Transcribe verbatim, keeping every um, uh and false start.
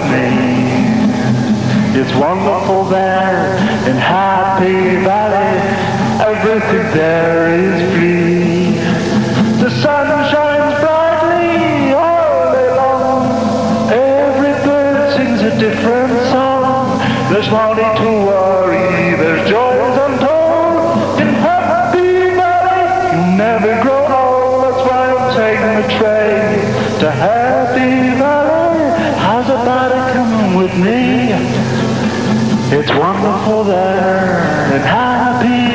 me. It's wonderful there in Happy Valley. Everything there is free. The sun shines brightly all day long. Every bird sings a different song. There's no need to worry, there's joys untold. In Happy Valley, you never grow old. That's why I'm taking the train to Happy Valley. How's about it coming with me? It's wonderful there in Happy